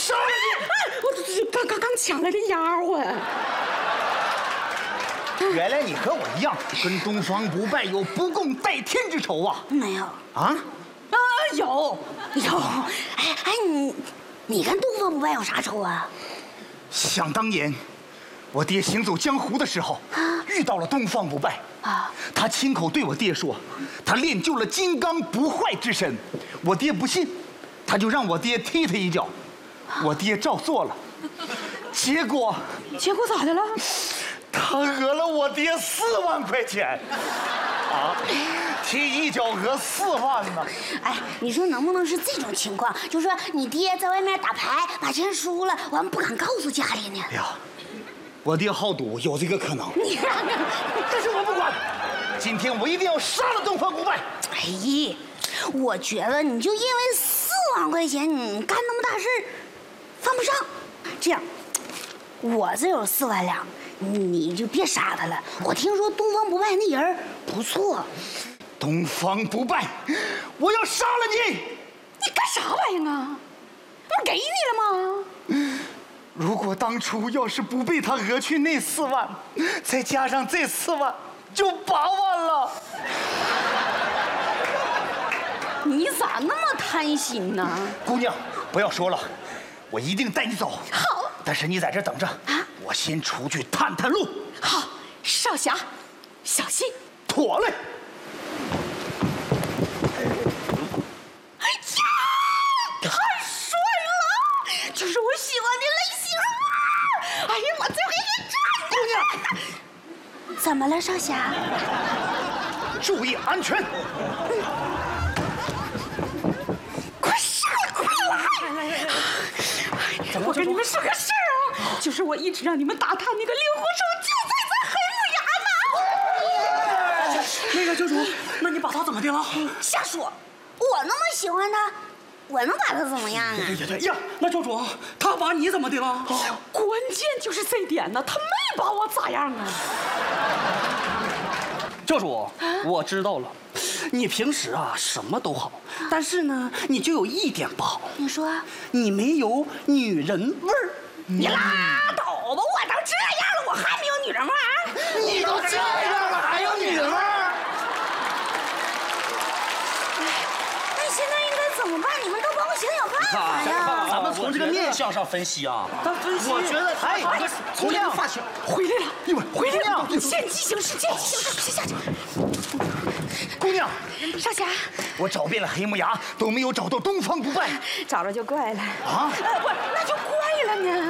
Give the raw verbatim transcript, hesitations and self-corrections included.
杀了你！ 我这这刚刚刚抢来的丫鬟。 原来你和我一样，跟东方不败有不共戴天之仇啊！ 没有啊？ 啊，有有。哎哎，你你跟东方不败有啥仇啊？ 想当年，我爹行走江湖的时候，啊、遇到了东方不败啊，他亲口对我爹说，他练就了金刚不坏之身。我爹不信，他就让我爹踢他一脚，我爹照做了，结果结果咋的了？ 他讹了我爹四万块钱，啊，踢一脚讹四万呢！ 哎，你说能不能是这种情况？就说你爹在外面打牌把钱输了，完不敢告诉家里呢？ 哎呀，我爹好赌，有这个可能。 你看看， 但是我不管，今天我一定要杀了东方不败。 哎，我觉得你就因为四万块钱，你干那么大事，犯不上。这样，我这有四万两。你就别杀他了。我听说东方不败那人不错。 东方不败，我要杀了你！ 你干啥玩意啊？不是给你了吗？ 如果当初要是不被他讹去那四万，再加上这四万，就八万了。 你咋那么贪心呢？ 姑娘，不要说了，我一定带你走。 好。 但是你在这等着啊！我先出去探探路。 好，少侠，小心。 妥嘞。 哎呀，太帅了，就是我喜欢的类型啊！哎呀，我就给你站姑娘， 怎么了，少侠？ 注意安全。 嗯、快上来，快来！我跟你们说个事儿啊，就是我一直让你们打探那个令狐冲就在咱黑木崖呢。 那个教主，那你把他怎么的了？ 瞎说，我那么喜欢他，我能把他怎么样啊？ 呀，那教主他把你怎么的了？ 哦、关键就是这点呢，他没把我咋样啊。 教主，我知道了。你平时啊什么都好，但是呢，你就有一点不好。 你说？ 你没有女人味儿。 你拉倒吧！我都这样了，我还没有女人味儿？ 你都这样了，还有女人味儿？ 那现在应该怎么办？你们都帮我想想办法呀！ 咱们从这个面相上分析啊， 咱分析， 我觉得他哎， 从这个发型回来了， 一会儿回来了，见机行事，见机行事，下去。 姑娘， 少侠， 我找遍了黑木崖，都没有找到东方不败， 找着就怪了啊！ 呃，不，那就怪了呢。